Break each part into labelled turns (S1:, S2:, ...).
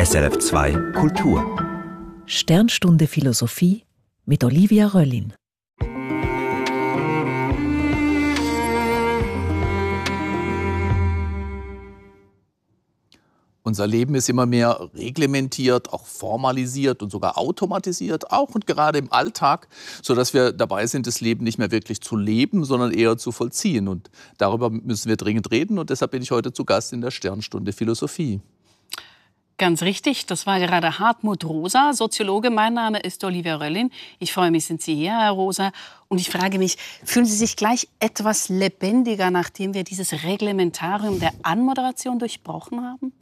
S1: SRF 2 Kultur.
S2: Sternstunde Philosophie mit Olivia Röllin.
S3: Unser Leben ist immer mehr reglementiert, auch formalisiert und sogar automatisiert, auch und gerade im Alltag, sodass wir dabei sind, das Leben nicht mehr wirklich zu leben, sondern eher zu vollziehen. Und darüber müssen wir dringend reden und deshalb bin ich heute zu Gast in der Sternstunde Philosophie.
S4: Ganz richtig, das war gerade Hartmut Rosa, Soziologe. Mein Name ist Olivia Röllin. Ich freue mich, sind Sie hier, Herr Rosa. Und ich frage mich, fühlen Sie sich gleich etwas lebendiger, nachdem wir dieses Reglementarium der Anmoderation durchbrochen haben?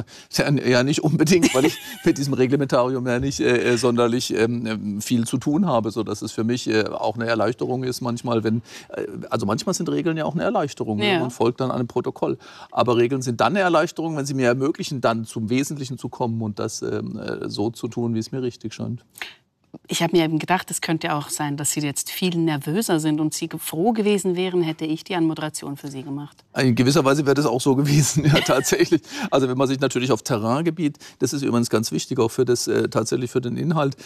S3: Ja, nicht unbedingt, weil ich mit diesem Reglementarium ja nicht sonderlich viel zu tun habe, sodass es für mich auch eine Erleichterung ist manchmal, also manchmal sind Regeln ja auch eine Erleichterung, ja. Man folgt dann einem Protokoll. Aber Regeln sind dann eine Erleichterung, wenn sie mir ermöglichen, dann zum Wesentlichen zu kommen und das so zu tun, wie es mir richtig scheint.
S4: Ich habe mir eben gedacht, es könnte auch sein, dass Sie jetzt viel nervöser sind und Sie froh gewesen wären, hätte ich die Anmoderation für Sie gemacht.
S3: In gewisser Weise wäre das auch so gewesen, ja, tatsächlich. Also wenn man sich natürlich auf Terraingebiet, das ist übrigens ganz wichtig, auch für das, tatsächlich für den Inhalt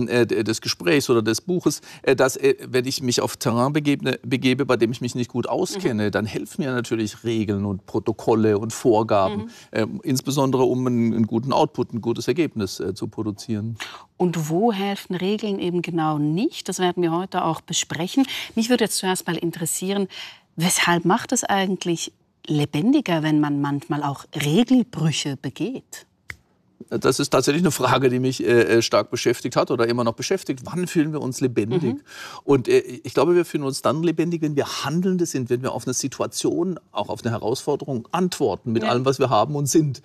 S3: des Gesprächs oder des Buches, dass wenn ich mich auf Terrain begebe, bei dem ich mich nicht gut auskenne, dann helfen mir natürlich Regeln und Protokolle und Vorgaben, insbesondere um einen guten Output, ein gutes Ergebnis zu produzieren.
S4: Und wo helfen Regeln eben genau nicht? Das werden wir heute auch besprechen. Mich würde jetzt zuerst mal interessieren, weshalb macht es eigentlich lebendiger, wenn man manchmal auch Regelbrüche begeht?
S3: Das ist tatsächlich eine Frage, die mich stark beschäftigt hat oder immer noch beschäftigt. Wann fühlen wir uns lebendig? Und ich glaube, wir fühlen uns dann lebendig, wenn wir Handelnde sind, wenn wir auf eine Situation, auch auf eine Herausforderung antworten mit allem, was wir haben und sind.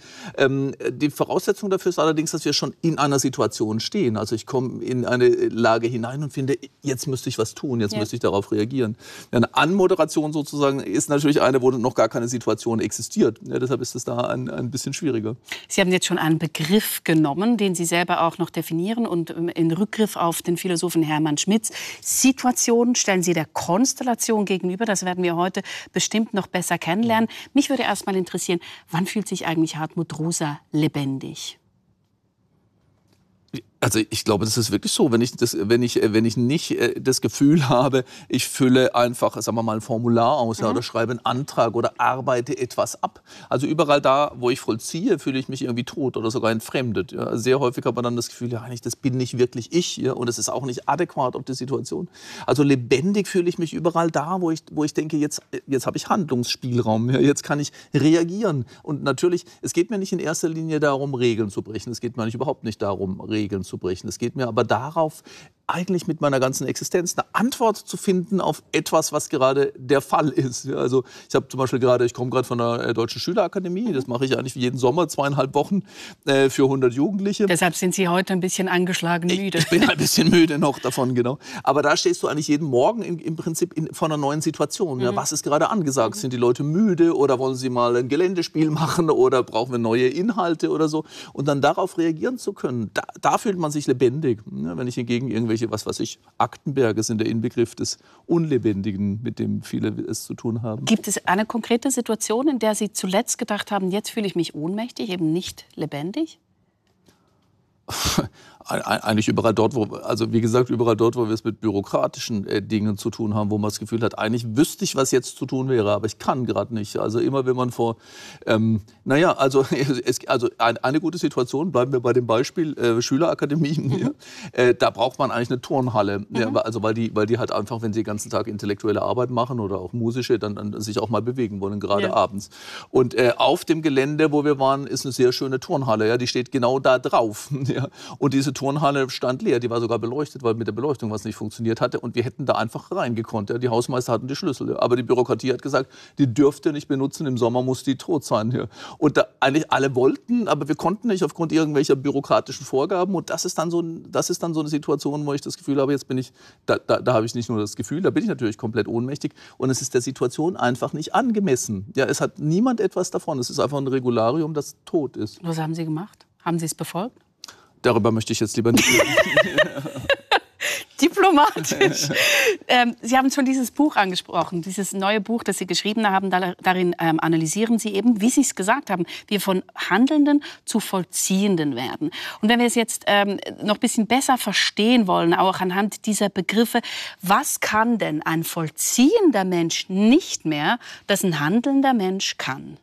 S3: Die Voraussetzung dafür ist allerdings, dass wir schon in einer Situation stehen. Also ich komme in eine Lage hinein und finde, jetzt müsste ich was tun, jetzt müsste ich darauf reagieren. Eine Anmoderation sozusagen ist natürlich eine, wo noch gar keine Situation existiert. Ja, deshalb ist es da ein bisschen schwieriger.
S4: Sie haben jetzt schon einen Begriff genommen, den Sie selber auch noch definieren und in Rückgriff auf den Philosophen Hermann Schmitz. Situationen stellen Sie der Konstellation gegenüber. Das werden wir heute bestimmt noch besser kennenlernen. Mich würde erst mal interessieren, wann fühlt sich eigentlich Hartmut Rosa lebendig?
S3: Also ich glaube, das ist wirklich so, wenn ich nicht das Gefühl habe, ich fülle einfach, sagen wir mal, ein Formular aus oder schreibe einen Antrag oder arbeite etwas ab. Also überall da, wo ich vollziehe, fühle ich mich irgendwie tot oder sogar entfremdet. Ja. Sehr häufig hat man dann das Gefühl, ja, das bin nicht wirklich ich, ja, und es ist auch nicht adäquat auf die Situation. Also lebendig fühle ich mich überall da, wo ich denke, jetzt habe ich Handlungsspielraum, ja, jetzt kann ich reagieren. Und natürlich, es geht mir nicht in erster Linie darum, Regeln zu brechen. Es geht mir eigentlich überhaupt nicht darum, Regeln zu brechen. Es geht mir aber darauf, eigentlich mit meiner ganzen Existenz eine Antwort zu finden auf etwas, was gerade der Fall ist. Ja, also ich habe zum Beispiel ich komme gerade von der Deutschen Schülerakademie, das mache ich eigentlich jeden Sommer, 2,5 Wochen für 100 Jugendliche.
S4: Deshalb sind Sie heute ein bisschen angeschlagen müde.
S3: Ich bin ein bisschen müde noch davon, genau. Aber da stehst du eigentlich jeden Morgen im Prinzip vor einer neuen Situation. Ja, was ist gerade angesagt? Sind die Leute müde oder wollen sie mal ein Geländespiel machen oder brauchen wir neue Inhalte oder so? Und dann darauf reagieren zu können, da fühlt man sich lebendig. Ja, wenn ich hingegen irgendwelche, Aktenberge sind der Inbegriff des Unlebendigen, mit dem viele es zu tun haben.
S4: Gibt es eine konkrete Situation, in der Sie zuletzt gedacht haben, jetzt fühle ich mich ohnmächtig, eben nicht lebendig?
S3: Eigentlich überall dort, wo wir es mit bürokratischen Dingen zu tun haben, wo man das Gefühl hat, eigentlich wüsste ich, was jetzt zu tun wäre, aber ich kann gerade nicht. Also immer, wenn man eine gute Situation, bleiben wir bei dem Beispiel Schülerakademie, da braucht man eigentlich eine Turnhalle, also weil die halt einfach, wenn sie den ganzen Tag intellektuelle Arbeit machen oder auch musische, dann sich auch mal bewegen wollen, gerade abends. Und auf dem Gelände, wo wir waren, ist eine sehr schöne Turnhalle, ja, die steht genau da drauf. Ja. Und diese Turnhalle stand leer, die war sogar beleuchtet, weil mit der Beleuchtung was nicht funktioniert hatte und wir hätten da einfach reingekonnt. Ja. Die Hausmeister hatten die Schlüssel, ja. Aber die Bürokratie hat gesagt, die dürft ihr nicht benutzen, im Sommer muss die tot sein. Ja. Und da eigentlich alle wollten, aber wir konnten nicht aufgrund irgendwelcher bürokratischen Vorgaben und das ist dann so eine Situation, wo ich das Gefühl habe, jetzt bin ich, da habe ich nicht nur das Gefühl, da bin ich natürlich komplett ohnmächtig und es ist der Situation einfach nicht angemessen. Ja, es hat niemand etwas davon, es ist einfach ein Regularium, das tot ist.
S4: Was haben Sie gemacht? Haben Sie es befolgt?
S3: Darüber möchte ich jetzt lieber nicht reden.
S4: diplomatisch. Sie haben schon dieses Buch angesprochen, dieses neue Buch, das Sie geschrieben haben. Darin analysieren Sie eben, wie Sie es gesagt haben, wir von Handelnden zu Vollziehenden werden. Und wenn wir es jetzt noch ein bisschen besser verstehen wollen, auch anhand dieser Begriffe, was kann denn ein vollziehender Mensch nicht mehr, das ein handelnder Mensch kann?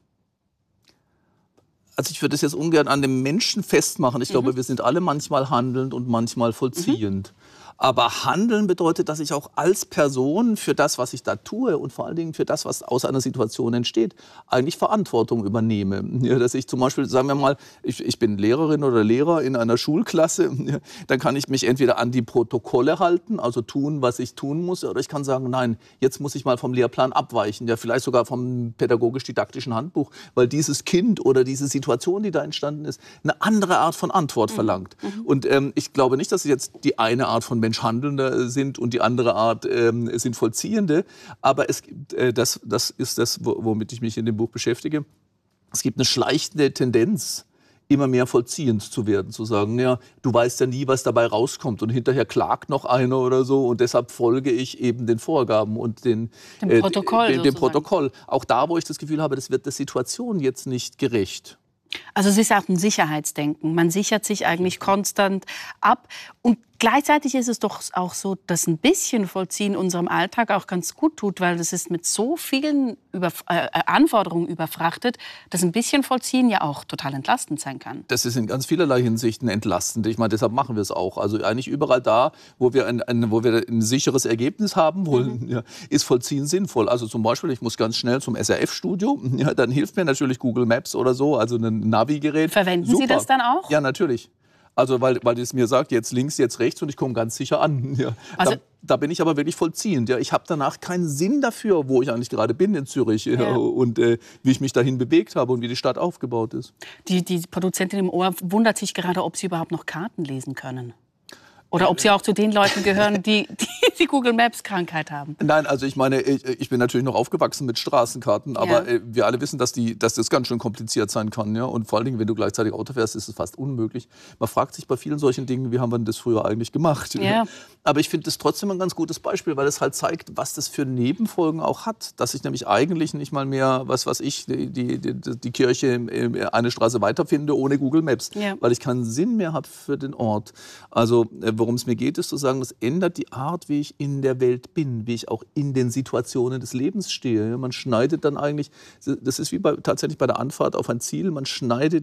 S3: Also ich würde es jetzt ungern an dem Menschen festmachen. Ich glaube, wir sind alle manchmal handelnd und manchmal vollziehend. Aber handeln bedeutet, dass ich auch als Person für das, was ich da tue und vor allen Dingen für das, was aus einer Situation entsteht, eigentlich Verantwortung übernehme. Ja, dass ich zum Beispiel, sagen wir mal, ich bin Lehrerin oder Lehrer in einer Schulklasse, ja, dann kann ich mich entweder an die Protokolle halten, also tun, was ich tun muss, oder ich kann sagen, nein, jetzt muss ich mal vom Lehrplan abweichen, ja, vielleicht sogar vom pädagogisch-didaktischen Handbuch, weil dieses Kind oder diese Situation, die da entstanden ist, eine andere Art von Antwort verlangt. Und ich glaube nicht, dass jetzt die eine Art von Mensch Handelnder sind und die andere Art sind Vollziehende. Aber es gibt, das ist das, womit ich mich in dem Buch beschäftige. Es gibt eine schleichende Tendenz, immer mehr vollziehend zu werden, zu sagen, ja, du weißt ja nie, was dabei rauskommt und hinterher klagt noch einer oder so und deshalb folge ich eben den Vorgaben und dem Protokoll. Auch da, wo ich das Gefühl habe, das wird der Situation jetzt nicht gerecht.
S4: Also es ist auch ein Sicherheitsdenken. Man sichert sich eigentlich konstant ab. Und gleichzeitig ist es doch auch so, dass ein bisschen Vollziehen unserem Alltag auch ganz gut tut, weil das ist mit so vielen Anforderungen überfrachtet, dass ein bisschen Vollziehen ja auch total entlastend sein kann.
S3: Das ist in ganz vielerlei Hinsichten entlastend. Ich meine, deshalb machen wir es auch. Also eigentlich überall da, wo wir ein sicheres Ergebnis haben wollen, ja, ist Vollziehen sinnvoll. Also zum Beispiel, ich muss ganz schnell zum SRF-Studio, ja, dann hilft mir natürlich Google Maps oder so, also ein Navigerät.
S4: Verwenden
S3: Super.
S4: Sie das dann auch?
S3: Ja, natürlich. Also weil es mir sagt, jetzt links, jetzt rechts und ich komme ganz sicher an. Ja.
S4: Also
S3: da bin ich aber wirklich vollziehend. Ja. Ich habe danach keinen Sinn dafür, wo ich eigentlich gerade bin in Zürich, ja, und wie ich mich dahin bewegt habe und wie die Stadt aufgebaut ist.
S4: Die Produzentin im Ohr wundert sich gerade, ob Sie überhaupt noch Karten lesen können. Oder ob Sie auch zu den Leuten gehören, die Google Maps Krankheit haben.
S3: Nein, also ich meine, ich bin natürlich noch aufgewachsen mit Straßenkarten, aber wir alle wissen, dass das ganz schön kompliziert sein kann. Ja? Und vor allen Dingen, wenn du gleichzeitig Auto fährst, ist es fast unmöglich. Man fragt sich bei vielen solchen Dingen, wie haben wir das früher eigentlich gemacht?
S4: Ja.
S3: Aber ich finde das trotzdem ein ganz gutes Beispiel, weil es halt zeigt, was das für Nebenfolgen auch hat. Dass ich nämlich eigentlich nicht mal mehr, die Kirche eine Straße weiterfinde ohne Google Maps. Ja. Weil ich keinen Sinn mehr habe für den Ort. Also worum es mir geht, ist zu sagen, das ändert die Art, wie ich in der Welt bin, wie ich auch in den Situationen des Lebens stehe. Man schneidet dann eigentlich, das ist wie tatsächlich bei der Anfahrt auf ein Ziel, man schneidet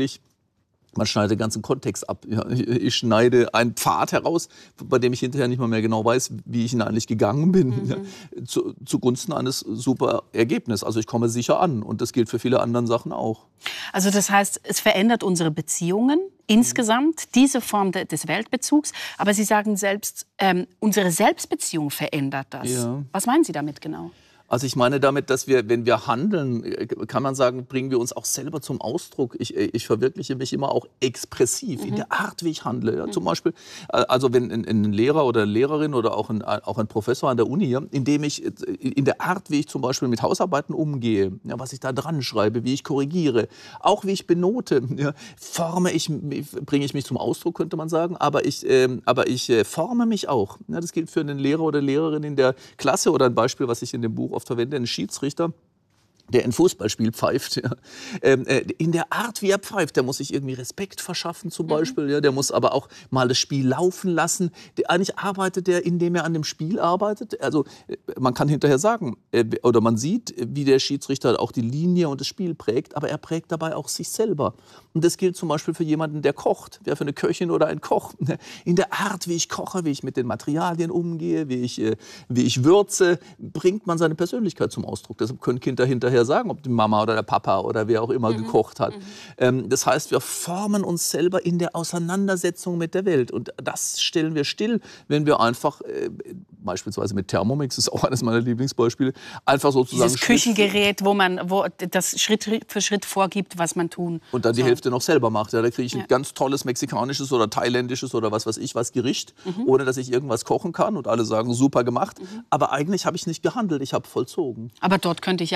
S3: den ganzen Kontext ab. Ja, ich schneide einen Pfad heraus, bei dem ich hinterher nicht mal mehr genau weiß, wie ich ihn eigentlich gegangen bin, ja, zugunsten eines super Ergebnisses. Also ich komme sicher an und das gilt für viele andere Sachen auch.
S4: Also das heißt, es verändert unsere Beziehungen insgesamt, diese Form des Weltbezugs. Aber Sie sagen selbst, unsere Selbstbeziehung verändert das. Ja. Was meinen Sie damit genau?
S3: Also ich meine damit, dass wir, wenn wir handeln, kann man sagen, bringen wir uns auch selber zum Ausdruck. Ich verwirkliche mich immer auch expressiv in der Art, wie ich handle. Ja, zum Beispiel, also wenn ein Lehrer oder eine Lehrerin oder auch ein Professor an der Uni, ja, indem ich in der Art, wie ich zum Beispiel mit Hausarbeiten umgehe, ja, was ich da dran schreibe, wie ich korrigiere, auch wie ich benote, ja, bringe ich mich zum Ausdruck, könnte man sagen, aber ich forme mich auch. Ja, das gilt für einen Lehrer oder Lehrerin in der Klasse oder ein Beispiel, was ich in dem Buch oft verwende, ein Schiedsrichter, der ein Fußballspiel pfeift, ja. In der Art, wie er pfeift, der muss sich irgendwie Respekt verschaffen zum Beispiel, ja. Der muss aber auch mal das Spiel laufen lassen. Eigentlich arbeitet er, indem er an dem Spiel arbeitet. Also man kann hinterher sagen, oder man sieht, wie der Schiedsrichter auch die Linie und das Spiel prägt, aber er prägt dabei auch sich selber. Und das gilt zum Beispiel für jemanden, der kocht, für eine Köchin oder ein Koch. In der Art, wie ich koche, wie ich mit den Materialien umgehe, wie ich würze, bringt man seine Persönlichkeit zum Ausdruck. Deshalb können Kinder hinterher sagen, ob die Mama oder der Papa oder wer auch immer gekocht hat. Das heißt, wir formen uns selber in der Auseinandersetzung mit der Welt. Und das stellen wir still, wenn wir einfach, beispielsweise mit Thermomix, ist auch eines meiner Lieblingsbeispiele, einfach sozusagen...
S4: Dieses Küchengerät, wo das Schritt für Schritt vorgibt, was man tun
S3: und dann die Hälfte noch selber macht. Ja, da kriege ich ein ganz tolles mexikanisches oder thailändisches oder was weiß ich was Gericht, ohne dass ich irgendwas kochen kann und alle sagen, super gemacht. Aber eigentlich habe ich nicht gehandelt, ich habe vollzogen.
S4: Aber dort könnte ich ja auch entscheiden,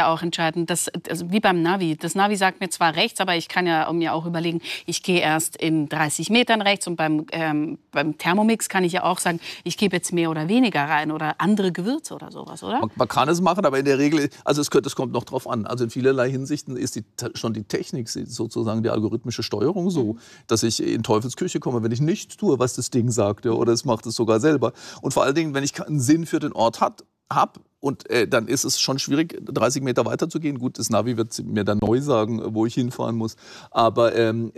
S4: Möglichkeiten. Also wie beim Navi. Das Navi sagt mir zwar rechts, aber ich kann ja mir auch überlegen, ich gehe erst in 30 Metern rechts. Und beim Thermomix kann ich ja auch sagen, ich gebe jetzt mehr oder weniger rein oder andere Gewürze oder sowas, oder?
S3: Man kann es machen, aber in der Regel, also es kommt noch drauf an. Also in vielerlei Hinsichten ist schon die Technik, sozusagen die algorithmische Steuerung so, dass ich in Teufelsküche komme, wenn ich nicht tue, was das Ding sagt. Ja, oder es macht es sogar selber. Und vor allen Dingen, wenn ich keinen Sinn für den Ort habe, und dann ist es schon schwierig, 30 Meter weiter zu gehen. Gut, das Navi wird mir dann neu sagen, wo ich hinfahren muss. Aber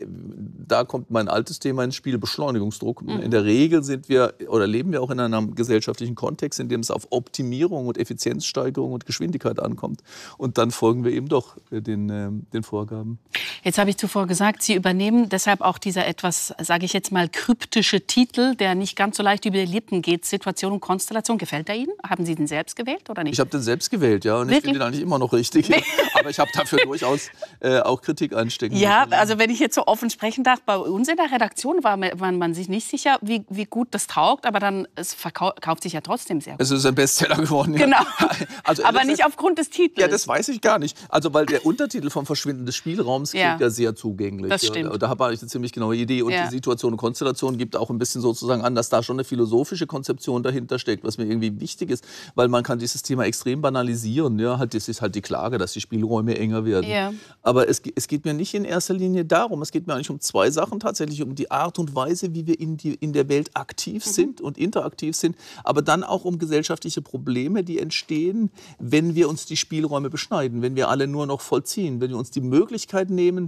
S3: da kommt mein altes Thema ins Spiel, Beschleunigungsdruck. In der Regel leben wir auch in einem gesellschaftlichen Kontext, in dem es auf Optimierung und Effizienzsteigerung und Geschwindigkeit ankommt. Und dann folgen wir eben doch den Vorgaben.
S4: Jetzt habe ich zuvor gesagt, Sie übernehmen deshalb auch dieser etwas, sage ich jetzt mal, kryptische Titel, der nicht ganz so leicht über die Lippen geht, Situation und Konstellation. Gefällt er Ihnen? Haben Sie den selbst gewählt oder nicht?
S3: Ich habe den selbst gewählt, ja, und ich finde ihn eigentlich immer noch richtig. Ja. Aber ich habe dafür durchaus auch Kritik einstecken müssen.
S4: Ja, also wenn ich jetzt so offen sprechen darf, bei uns in der Redaktion war man sich nicht sicher, wie gut das taugt, aber dann es verkauft sich ja trotzdem sehr gut.
S3: Es ist ein Bestseller geworden. Ja.
S4: Genau,
S3: also,
S4: aber nicht aufgrund des Titels.
S3: Ja, das weiß ich gar nicht. Also weil der Untertitel vom Verschwinden des Spielraums klingt ja sehr zugänglich.
S4: Das stimmt.
S3: Ja. Da habe ich eine ziemlich genaue Idee. Und die Situation und Konstellation gibt auch ein bisschen sozusagen an, dass da schon eine philosophische Konzeption dahinter steckt, was mir irgendwie wichtig ist, weil man kann dieses Thema extrem banalisieren. Ja, das ist halt die Klage, dass die Spielräume enger werden. Ja. Aber es geht mir nicht in erster Linie darum. Es geht mir eigentlich um zwei Sachen tatsächlich, um die Art und Weise, wie wir in der Welt aktiv sind und interaktiv sind, aber dann auch um gesellschaftliche Probleme, die entstehen, wenn wir uns die Spielräume beschneiden, wenn wir alle nur noch vollziehen, wenn wir uns die Möglichkeit nehmen,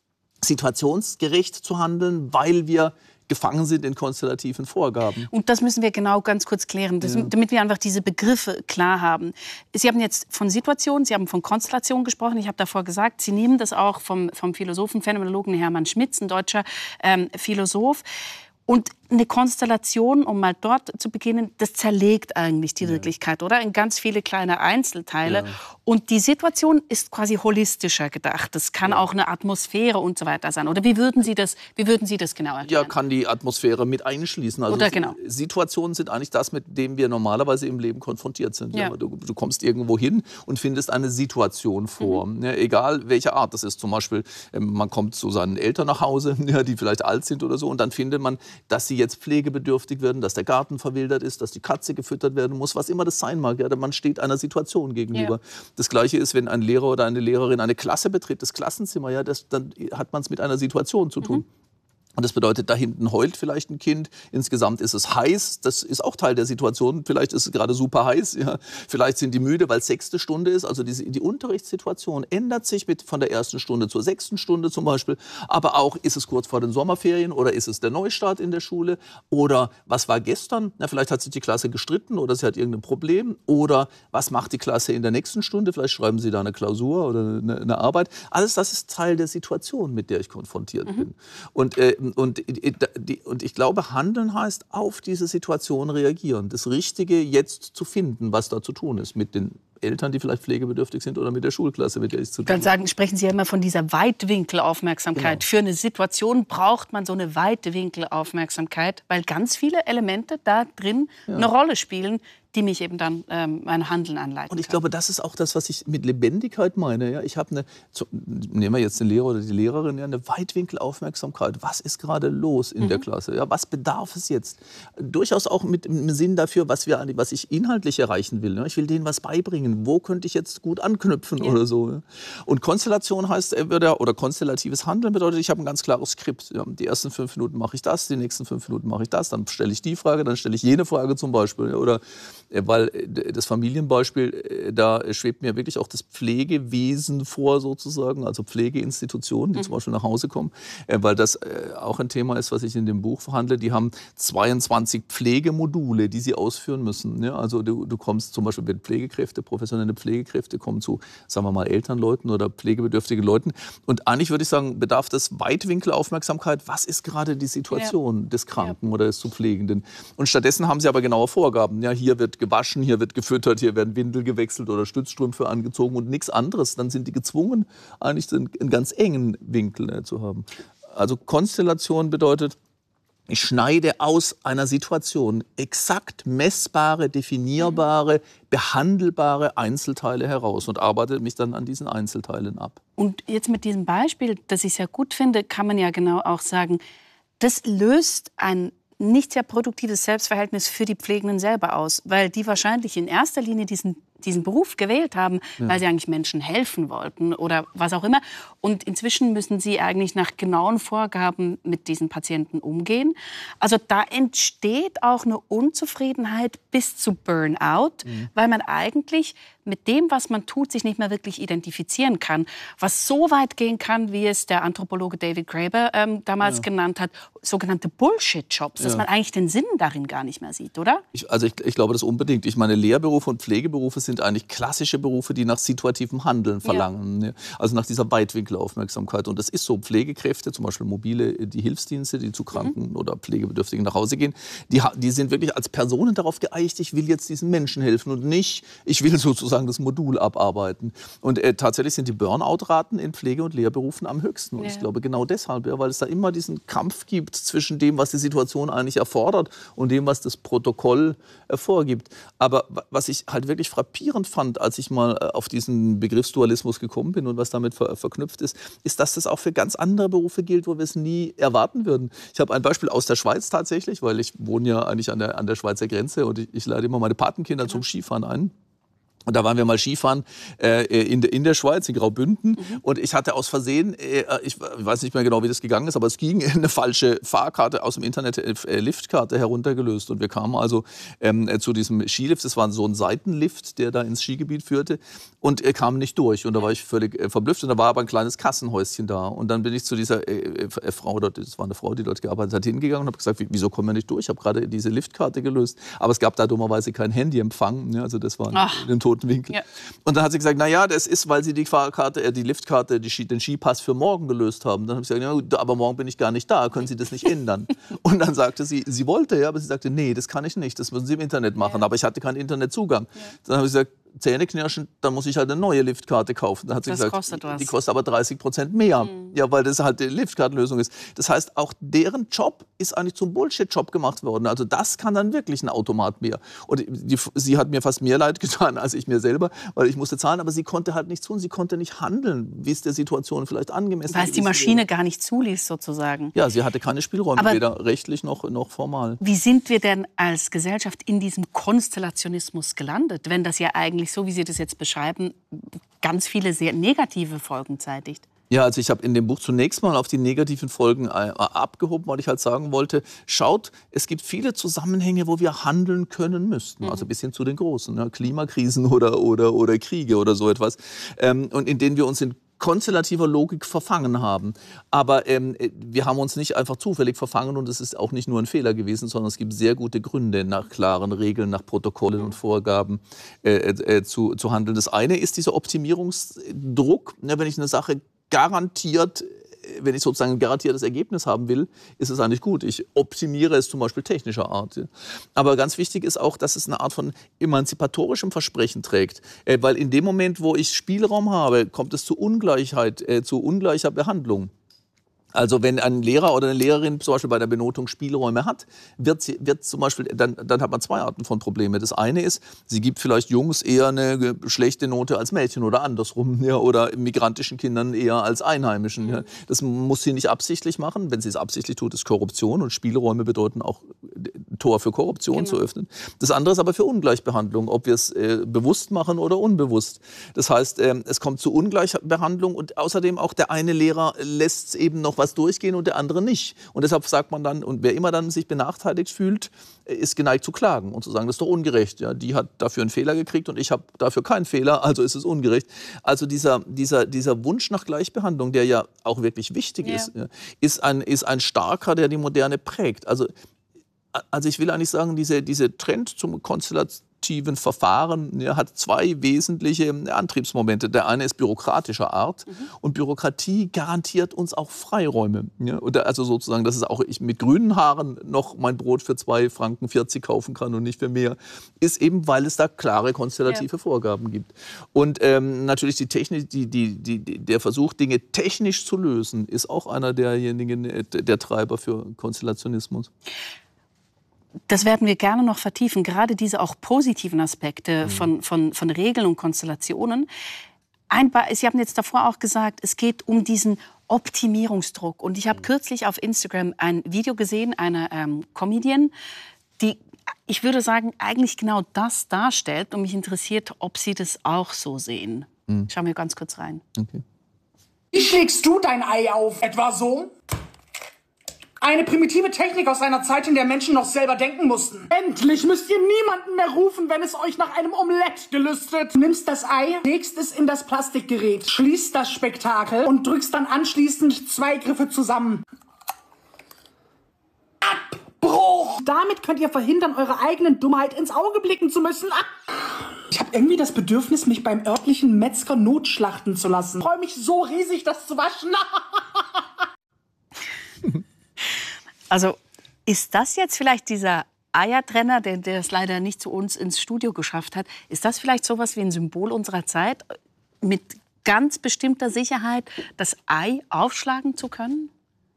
S3: situationsgerecht zu handeln, weil wir gefangen sind in konstellativen Vorgaben.
S4: Und das müssen wir genau ganz kurz klären, damit wir einfach diese Begriffe klar haben. Sie haben jetzt von Situation, Sie haben von Konstellation gesprochen. Ich habe davor gesagt, Sie nehmen das auch vom Philosophen, Phänomenologen Hermann Schmitz, ein deutscher Philosoph. Und eine Konstellation, um mal dort zu beginnen, das zerlegt eigentlich die Wirklichkeit, oder? In ganz viele kleine Einzelteile. Ja. Und die Situation ist quasi holistischer gedacht. Das kann auch eine Atmosphäre und so weiter sein. Oder wie würden Sie das genau erklären?
S3: Ja, kann die Atmosphäre mit einschließen. Also Situationen sind eigentlich das, mit dem wir normalerweise im Leben konfrontiert sind. Ja. Du kommst irgendwo hin und findest eine Situation vor. Ja, egal welche Art das ist. Zum Beispiel, man kommt zu seinen Eltern nach Hause, die vielleicht alt sind oder so. Und dann findet man, dass sie jetzt pflegebedürftig werden, dass der Garten verwildert ist, dass die Katze gefüttert werden muss, was immer das sein mag. Ja, man steht einer Situation gegenüber. Ja. Das Gleiche ist, wenn ein Lehrer oder eine Lehrerin eine Klasse betritt, das Klassenzimmer, ja, dann hat man es mit einer Situation zu tun. Und das bedeutet, da hinten heult vielleicht ein Kind. Insgesamt ist es heiß. Das ist auch Teil der Situation. Vielleicht ist es gerade super heiß. Ja. Vielleicht sind die müde, weil es 6. Stunde ist. Also die Unterrichtssituation ändert sich von der 1. Stunde zur 6. Stunde zum Beispiel. Aber auch, ist es kurz vor den Sommerferien oder ist es der Neustart in der Schule? Oder was war gestern? Na, vielleicht hat sich die Klasse gestritten oder sie hat irgendein Problem. Oder was macht die Klasse in der nächsten Stunde? Vielleicht schreiben sie da eine Klausur oder eine Arbeit. Alles das ist Teil der Situation, mit der ich konfrontiert bin. Und ich glaube, handeln heißt auf diese Situation reagieren. Das Richtige jetzt zu finden, was da zu tun ist mit den Eltern, die vielleicht pflegebedürftig sind oder mit der Schulklasse, mit der ich zu tun habe.
S4: Sprechen Sie ja immer von dieser Weitwinkelaufmerksamkeit. Genau. Für eine Situation braucht man so eine Weitwinkelaufmerksamkeit, weil ganz viele Elemente da drin eine Rolle spielen, die mich eben dann mein Handeln anleiten.
S3: Und ich glaube, das ist auch das, was ich mit Lebendigkeit meine. Ja, ich habe nehmen wir jetzt den Lehrer oder die Lehrerin, eine Weitwinkelaufmerksamkeit. Was ist gerade los in der Klasse? Ja, was bedarf es jetzt? Durchaus auch mit dem Sinn dafür, was ich inhaltlich erreichen will. Ja, ich will denen was beibringen. Wo könnte ich jetzt gut anknüpfen oder so? Ja. Und Konstellation heißt, oder konstellatives Handeln bedeutet, ich habe ein ganz klares Skript. Ja, die ersten 5 Minuten mache ich das, die nächsten 5 Minuten mache ich das, dann stelle ich die Frage, dann stelle ich jene Frage zum Beispiel. Ja, oder weil das Familienbeispiel, da schwebt mir wirklich auch das Pflegewesen vor sozusagen, also Pflegeinstitutionen, die zum Beispiel nach Hause kommen, weil das auch ein Thema ist, was ich in dem Buch verhandle. Die haben 22 Pflegemodule, die sie ausführen müssen. Ja, also du kommst zum Beispiel mit Pflegekräfte, professionelle Pflegekräfte kommen zu, sagen wir mal, Elternleuten oder pflegebedürftigen Leuten. Und eigentlich würde ich sagen, bedarf das Weitwinkelaufmerksamkeit, was ist gerade die Situation des Kranken oder des zu Pflegenden. Und stattdessen haben sie aber genaue Vorgaben. Ja, hier wird gewaschen, hier wird gefüttert, hier werden Windeln gewechselt oder Stützstrümpfe angezogen und nichts anderes. Dann sind die gezwungen, eigentlich einen ganz engen Winkel zu haben. Also Konstellation bedeutet, Ich schneide aus einer Situation exakt messbare, definierbare, behandelbare Einzelteile heraus und arbeite mich dann an diesen Einzelteilen ab.
S4: Und jetzt mit diesem Beispiel, das ich sehr gut finde, kann man ja genau auch sagen, das löst ein nicht sehr produktives Selbstverhältnis für die Pflegenden selber aus, weil die wahrscheinlich in erster Linie diesen Beruf gewählt haben, weil sie eigentlich Menschen helfen wollten oder was auch immer. Und inzwischen müssen sie eigentlich nach genauen Vorgaben mit diesen Patienten umgehen. Also da entsteht auch eine Unzufriedenheit bis zu Burnout, weil man eigentlich mit dem, was man tut, sich nicht mehr wirklich identifizieren kann. Was so weit gehen kann, wie es der Anthropologe David Graeber damals genannt hat, sogenannte Bullshit-Jobs, dass man eigentlich den Sinn darin gar nicht mehr sieht, oder?
S3: Ich glaube das unbedingt. Ich meine, Lehrberufe und Pflegeberufe sind eigentlich klassische Berufe, die nach situativem Handeln verlangen. Ja. Also nach dieser Weitwinkelaufmerksamkeit. Und das ist so. Pflegekräfte, zum Beispiel mobile, die Hilfsdienste, die zu Kranken oder Pflegebedürftigen nach Hause gehen, die sind wirklich als Personen darauf geeicht, ich will jetzt diesen Menschen helfen und nicht, ich will sozusagen das Modul abarbeiten. Und tatsächlich sind die Burnout-Raten in Pflege- und Lehrberufen am höchsten. Und ich glaube genau deshalb, weil es da immer diesen Kampf gibt zwischen dem, was die Situation eigentlich erfordert und dem, was das Protokoll vorgibt. Aber was ich halt wirklich frappierend fand, als ich mal auf diesen Begriffsdualismus gekommen bin und was damit verknüpft ist, dass das auch für ganz andere Berufe gilt, wo wir es nie erwarten würden. Ich habe ein Beispiel aus der Schweiz tatsächlich, weil ich wohne ja eigentlich an der Schweizer Grenze und ich lade immer meine Patenkinder zum Skifahren ein. Und da waren wir mal Skifahren in der Schweiz, in Graubünden. Und ich hatte aus Versehen, ich weiß nicht mehr genau, wie das gegangen ist, aber es ging eine falsche Fahrkarte aus dem Internet, Liftkarte heruntergelöst. Und wir kamen also zu diesem Skilift. Das war so ein Seitenlift, der da ins Skigebiet führte. Und er kam nicht durch. Und da war ich völlig verblüfft. Und da war aber ein kleines Kassenhäuschen da. Und dann bin ich zu dieser Frau dort, das war eine Frau, die dort gearbeitet hat, hingegangen und habe gesagt, wieso kommen wir nicht durch? Ich habe gerade diese Liftkarte gelöst. Aber es gab da dummerweise kein Handyempfang. Ja, also das war in dem Winkel. Ja. Und dann hat sie gesagt, naja, das ist, weil sie die Liftkarte, den Skipass für morgen gelöst haben. Dann habe ich gesagt, ja, aber morgen bin ich gar nicht da, können Sie das nicht ändern? Und dann sagte sie wollte, ja, aber sie sagte, nee, das kann ich nicht, das müssen Sie im Internet machen. Ja. Aber ich hatte keinen Internetzugang. Ja. Dann habe ich gesagt, Zähneknirschen, dann muss ich halt eine neue Liftkarte kaufen. Dann hat sie gesagt, die kostet aber 30% mehr. Ja, weil das halt die Liftkartenlösung ist. Das heißt, auch deren Job ist eigentlich zum Bullshit-Job gemacht worden. Also das kann dann wirklich ein Automat mehr. Und sie hat mir fast mehr leid getan als ich mir selber, weil ich musste zahlen, aber sie konnte halt nichts tun. Sie konnte nicht handeln, wie es der Situation vielleicht angemessen ist.
S4: Weil es die Maschine gar nicht zuließ, sozusagen.
S3: Ja, sie hatte keine Spielräume, aber weder rechtlich noch formal.
S4: Wie sind wir denn als Gesellschaft in diesem Konstellationismus gelandet, wenn das ja eigentlich, so wie Sie das jetzt beschreiben, ganz viele sehr negative Folgen zeitigt?
S3: Ja, also ich habe in dem Buch zunächst mal auf die negativen Folgen abgehoben, weil ich halt sagen wollte, schaut, es gibt viele Zusammenhänge, wo wir handeln können müssten, also bis hin zu den großen, ne, Klimakrisen oder Kriege oder so etwas, und in denen wir uns in konstellativer Logik verfangen haben. Aber wir haben uns nicht einfach zufällig verfangen und es ist auch nicht nur ein Fehler gewesen, sondern es gibt sehr gute Gründe, nach klaren Regeln, nach Protokollen und Vorgaben zu handeln. Das eine ist dieser Optimierungsdruck, ne, wenn ich eine Sache wenn ich sozusagen ein garantiertes Ergebnis haben will, ist es eigentlich gut. Ich optimiere es zum Beispiel technischer Art. Aber ganz wichtig ist auch, dass es eine Art von emanzipatorischem Versprechen trägt. Weil in dem Moment, wo ich Spielraum habe, kommt es zu Ungleichheit, zu ungleicher Behandlung. Also wenn ein Lehrer oder eine Lehrerin zum Beispiel bei der Benotung Spielräume hat, wird zum Beispiel, dann hat man zwei Arten von Problemen. Das eine ist, sie gibt vielleicht Jungs eher eine schlechte Note als Mädchen oder andersrum, ja, oder migrantischen Kindern eher als Einheimischen. Ja. Das muss sie nicht absichtlich machen. Wenn sie es absichtlich tut, ist Korruption und Spielräume bedeuten auch Tor für Korruption zu öffnen. Das andere ist aber für Ungleichbehandlung, ob wir es bewusst machen oder unbewusst. Das heißt, es kommt zu Ungleichbehandlung und außerdem auch der eine Lehrer lässt eben noch was durchgehen und der andere nicht. Und deshalb sagt man dann, und wer immer dann sich benachteiligt fühlt, ist geneigt zu klagen und zu sagen, das ist doch ungerecht. Ja, die hat dafür einen Fehler gekriegt und ich habe dafür keinen Fehler, also ist es ungerecht. Also dieser Wunsch nach Gleichbehandlung, der ja auch wirklich wichtig ist ein starker, der die Moderne prägt. Also ich will eigentlich sagen, diese Trend zum induktiven Verfahren hat zwei wesentliche Antriebsmomente. Der eine ist bürokratischer Art und Bürokratie garantiert uns auch Freiräume. Ja? Also sozusagen, dass es auch ich mit grünen Haaren noch mein Brot für 2,40 Franken kaufen kann und nicht für mehr, ist eben, weil es da klare konstellative Vorgaben gibt. Und natürlich die Technik, der Versuch, Dinge technisch zu lösen, ist auch einer derjenigen, der Treiber für Konstellationismus.
S4: Das werden wir gerne noch vertiefen, gerade diese auch positiven Aspekte von Regeln und Konstellationen. Sie haben jetzt davor auch gesagt, es geht um diesen Optimierungsdruck. Und ich habe kürzlich auf Instagram ein Video gesehen, einer Comedian, die, ich würde sagen, eigentlich genau das darstellt. Und mich interessiert, ob Sie das auch so sehen. Schauen wir ganz kurz rein.
S3: Okay.
S5: Wie schlägst du dein Ei auf? Etwa so? Eine primitive Technik aus einer Zeit, in der Menschen noch selber denken mussten. Endlich müsst ihr niemanden mehr rufen, wenn es euch nach einem Omelett gelüstet. Du nimmst das Ei, legst es in das Plastikgerät, schließt das Spektakel und drückst dann anschließend 2 Griffe zusammen. Abbruch! Damit könnt ihr verhindern, eurer eigenen Dummheit ins Auge blicken zu müssen. Ich habe irgendwie das Bedürfnis, mich beim örtlichen Metzger notschlachten zu lassen. Ich freue mich so riesig, das zu waschen.
S4: Also ist das jetzt vielleicht dieser Eiertrenner, der es leider nicht zu uns ins Studio geschafft hat, ist das vielleicht sowas wie ein Symbol unserer Zeit, mit ganz bestimmter Sicherheit das Ei aufschlagen zu können?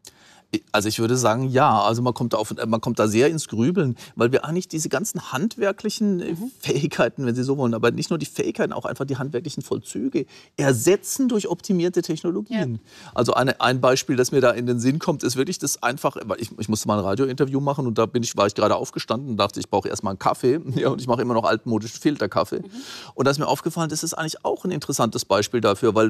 S3: Also ich würde sagen, ja. Also man kommt da sehr ins Grübeln, weil wir eigentlich diese ganzen handwerklichen Fähigkeiten, wenn Sie so wollen, aber nicht nur die Fähigkeiten, auch einfach die handwerklichen Vollzüge ersetzen durch optimierte Technologien. Ja. Also ein Beispiel, das mir da in den Sinn kommt, ist wirklich das einfach, weil ich musste mal ein Radiointerview machen und da war ich gerade aufgestanden und dachte, ich brauche erstmal einen Kaffee. Ja, und ich mache immer noch altmodischen Filterkaffee. Und da ist mir aufgefallen, das ist eigentlich auch ein interessantes Beispiel dafür, weil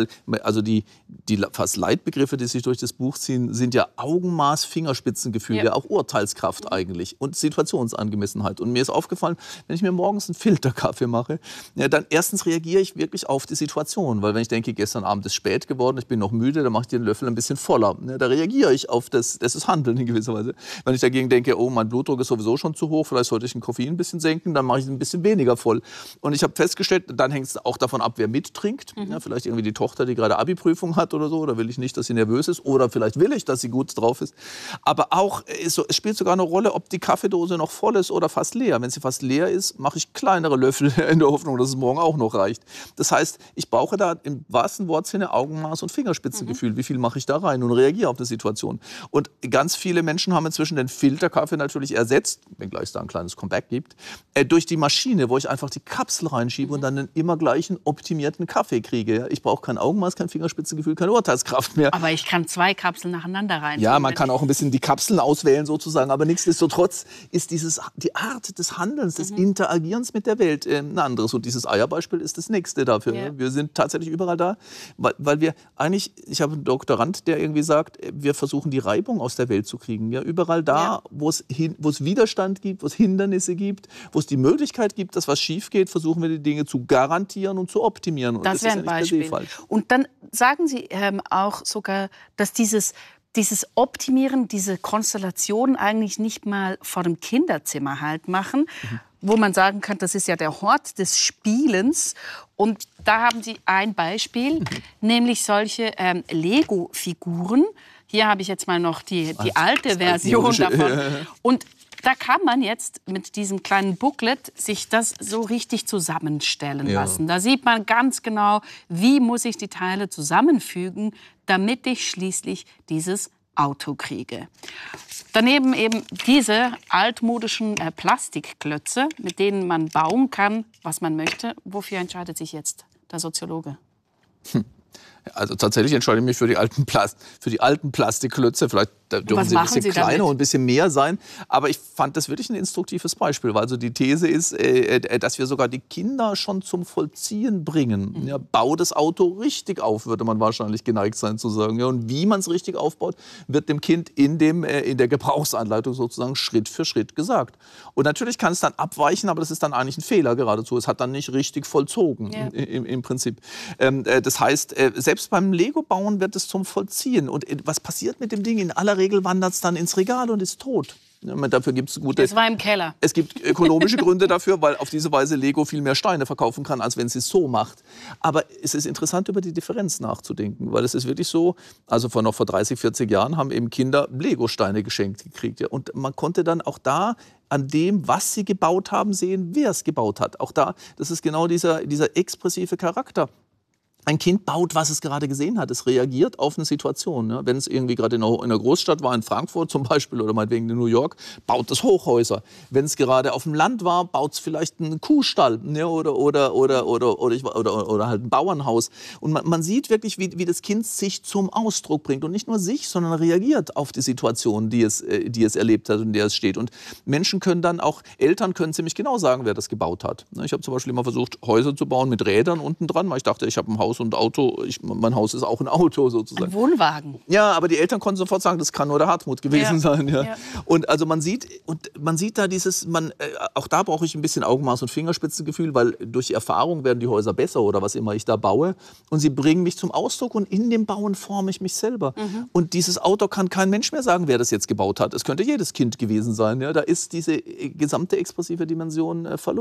S3: die fast Leitbegriffe, die sich durch das Buch ziehen, sind ja Augenmaß, Fingerspitzengefühl, ja auch Urteilskraft eigentlich und Situationsangemessenheit. Und mir ist aufgefallen, wenn ich mir morgens einen Filterkaffee mache, ja, dann erstens reagiere ich wirklich auf die Situation, weil wenn ich denke, gestern Abend ist spät geworden, ich bin noch müde, dann mache ich den Löffel ein bisschen voller. Ja, da reagiere ich auf das ist Handeln in gewisser Weise. Wenn ich dagegen denke, oh, mein Blutdruck ist sowieso schon zu hoch, vielleicht sollte ich den Koffein ein bisschen senken, dann mache ich es ein bisschen weniger voll. Und ich habe festgestellt, dann hängt es auch davon ab, wer mittrinkt. Ja, vielleicht irgendwie die Tochter, die gerade Abi-Prüfung hat oder so, da will ich nicht, dass sie nervös ist, oder vielleicht will ich, dass sie gut drauf ist. Aber auch, es spielt sogar eine Rolle, ob die Kaffeedose noch voll ist oder fast leer. Wenn sie fast leer ist, mache ich kleinere Löffel in der Hoffnung, dass es morgen auch noch reicht. Das heißt, ich brauche da im wahrsten Wortsinne Augenmaß und Fingerspitzengefühl. Wie viel mache ich da rein und reagiere auf eine Situation. Und ganz viele Menschen haben inzwischen den Filterkaffee natürlich ersetzt, wenngleich es da ein kleines Comeback gibt, durch die Maschine, wo ich einfach die Kapsel reinschiebe und dann einen immer gleichen optimierten Kaffee kriege. Ich brauche kein Augenmaß, kein Fingerspitzengefühl, keine Urteilskraft mehr.
S4: Aber ich kann 2 Kapseln nacheinander rein.
S3: Ja, man kann auch ein bisschen die Kapseln auswählen sozusagen, aber nichtsdestotrotz ist die Art des Handelns, des Interagierens mit der Welt ein anderes. Und dieses Eierbeispiel ist das nächste dafür. Ja. Wir sind tatsächlich überall da, weil wir eigentlich, ich habe einen Doktorand, der irgendwie sagt, wir versuchen die Reibung aus der Welt zu kriegen. Ja, überall da, wo es Widerstand gibt, wo es Hindernisse gibt, wo es die Möglichkeit gibt, dass was schief geht, versuchen wir die Dinge zu garantieren und zu optimieren. Und
S4: das wäre ein Beispiel. Und dann sagen Sie auch sogar, dass dieses Optimieren, diese Konstellation eigentlich nicht mal vor dem Kinderzimmer halt machen, wo man sagen kann, das ist ja der Hort des Spielens. Und da haben Sie ein Beispiel, nämlich solche Lego-Figuren. Hier habe ich jetzt mal noch die alte Version davon. Und da kann man jetzt mit diesem kleinen Booklet sich das so richtig zusammenstellen lassen. Da sieht man ganz genau, wie muss ich die Teile zusammenfügen, damit ich schließlich dieses Auto kriege. Daneben eben diese altmodischen Plastikklötze, mit denen man bauen kann, was man möchte. Wofür entscheidet sich jetzt der Soziologe?
S3: Also tatsächlich entscheide ich mich für die alten Plastikklötze. Vielleicht dürfen sie ein bisschen kleiner und ein bisschen mehr sein. Aber ich fand das wirklich ein instruktives Beispiel. Weil also die These ist, dass wir sogar die Kinder schon zum Vollziehen bringen. Ja, bau das Auto richtig auf, würde man wahrscheinlich geneigt sein zu sagen. Ja, und wie man es richtig aufbaut, wird dem Kind in der Gebrauchsanleitung sozusagen Schritt für Schritt gesagt. Und natürlich kann es dann abweichen, aber das ist dann eigentlich ein Fehler geradezu. Es hat dann nicht richtig vollzogen im Prinzip. Das heißt, selbst beim Lego-Bauen wird es zum Vollziehen. Und was passiert mit dem Ding? In aller Regel wandert es dann ins Regal und ist tot. Dafür gibt's gute.
S4: Das war im Keller.
S3: Es gibt ökonomische Gründe dafür, weil auf diese Weise Lego viel mehr Steine verkaufen kann, als wenn sie es so macht. Aber es ist interessant, über die Differenz nachzudenken, weil es ist wirklich so, also vor 30, 40 Jahren haben eben Kinder Lego-Steine geschenkt gekriegt. Ja. Und man konnte dann auch da an dem, was sie gebaut haben, sehen, wer es gebaut hat. Auch da, das ist genau dieser expressive Charakter. Ein Kind baut, was es gerade gesehen hat. Es reagiert auf eine Situation. Ne? Wenn es irgendwie gerade in einer Großstadt war, in Frankfurt zum Beispiel oder meinetwegen in New York, baut es Hochhäuser. Wenn es gerade auf dem Land war, baut es vielleicht einen Kuhstall, ne? oder halt ein Bauernhaus. Und man sieht wirklich, wie das Kind sich zum Ausdruck bringt. Und nicht nur sich, sondern reagiert auf die Situation, die es erlebt hat und in der es steht. Und Menschen können dann auch, Eltern können ziemlich genau sagen, wer das gebaut hat. Ich habe zum Beispiel immer versucht, Häuser zu bauen mit Rädern unten dran, weil ich dachte, ich habe ein Haus und Auto, mein Haus ist auch ein Auto sozusagen.
S4: Ein Wohnwagen.
S3: Ja, aber die Eltern konnten sofort sagen, das kann nur der Hartmut gewesen sein. Ja. Ja. Und also man sieht da dieses, auch da brauche ich ein bisschen Augenmaß und Fingerspitzengefühl, weil durch Erfahrung werden die Häuser besser oder was immer ich da baue. Und sie bringen mich zum Ausdruck und in dem Bauen forme ich mich selber. Und dieses Auto kann kein Mensch mehr sagen, wer das jetzt gebaut hat. Es könnte jedes Kind gewesen sein. Ja. Da ist diese gesamte expressive Dimension verloren.